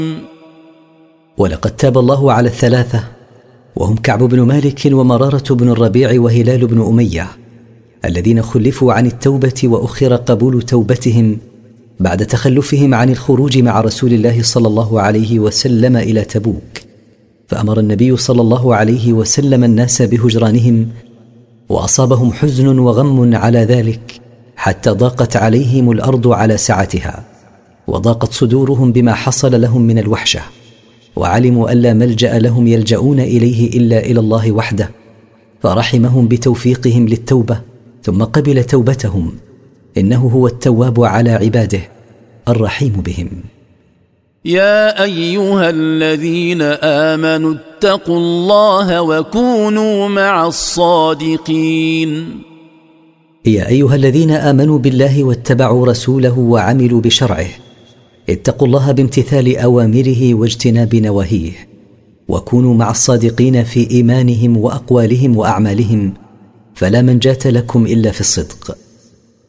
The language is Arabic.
ولقد تاب الله على الثلاثة، وهم كعب بن مالك ومرارة بن الربيع وهلال بن أمية، الذين خلفوا عن التوبة وأخر قبول توبتهم بعد تخلفهم عن الخروج مع رسول الله صلى الله عليه وسلم إلى تبوك. فأمر النبي صلى الله عليه وسلم الناس بهجرانهم، وأصابهم حزن وغم على ذلك، حتى ضاقت عليهم الأرض على سعتها، وضاقت صدورهم بما حصل لهم من الوحشة، وعلموا ألا ملجأ لهم يلجؤون إليه إلا إلى الله وحده، فرحمهم بتوفيقهم للتوبة، ثم قبل توبتهم، إنه هو التواب على عباده الرحيم بهم. يا أيها الذين آمنوا اتقوا الله وكونوا مع الصادقين. يا أيها الذين آمنوا بالله واتبعوا رسوله وعملوا بشرعه، اتقوا الله بامتثال أوامره واجتناب نواهيه، وكونوا مع الصادقين في إيمانهم وأقوالهم وأعمالهم، فلا منجاة لكم إلا في الصدق.